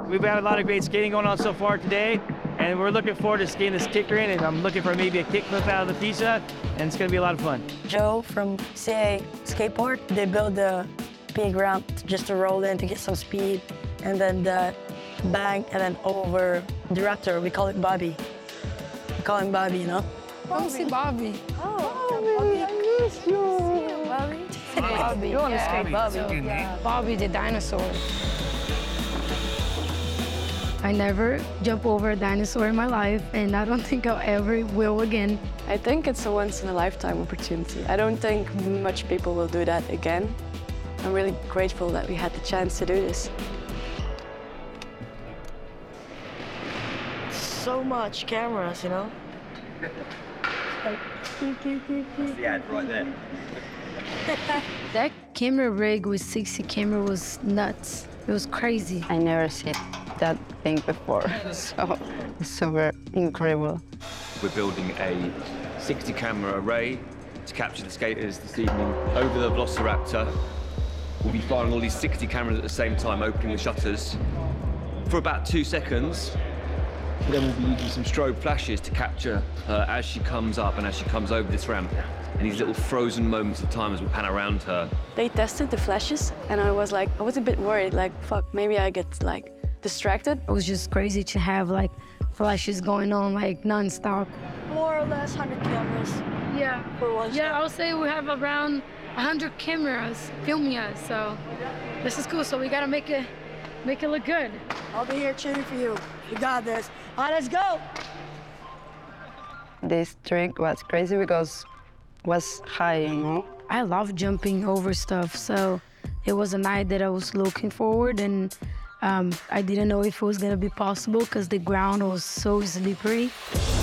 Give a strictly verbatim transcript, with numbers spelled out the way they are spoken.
We've had a lot of great skating going on so far today, and we're looking forward to skating this kicker in, and I'm looking for maybe a kickflip out of the pizza, and it's gonna be a lot of fun. Joe from C A Skateboard, they built the big ramp just to roll in to get some speed, and then the bank, and then over the Raptor, we call it Bobby. We call him Bobby, you know? Come see Bobby. Oh, Bobby, I miss you. Bobby? Bobby, you want to skate Bobby? So, yeah. Bobby the dinosaur. I never jump over a dinosaur in my life, and I don't think I'll ever will again. I think it's a once-in-a-lifetime opportunity. I don't think much people will do that again. I'm really grateful that we had the chance to do this. So much cameras, you know? Yeah, right there. That camera rig with sixty camera was nuts. It was crazy. I never seen that thing before, so it's super incredible. We're building a sixty camera array to capture the skaters this evening over the Velociraptor. We'll be firing all these sixty cameras at the same time, opening the shutters. For about two seconds, then we'll be using some strobe flashes to capture her as she comes up and as she comes over this ramp. And these little frozen moments of time as we pan around her. They tested the flashes, and I was like, I was a bit worried, like, fuck, maybe I get, like, distracted. It was just crazy to have like flashes going on like non-stop. More or less one hundred cameras. Yeah. For one Yeah, shot. I'll say we have around one hundred cameras filming us, so this is cool. So we gotta make it, make it look good. I'll be here cheering for you. You got this. All right, let's go. This trick was crazy because it was high, you know? I love jumping over stuff, so it was a night that I was looking forward, and um, I didn't know if it was gonna be possible because the ground was so slippery.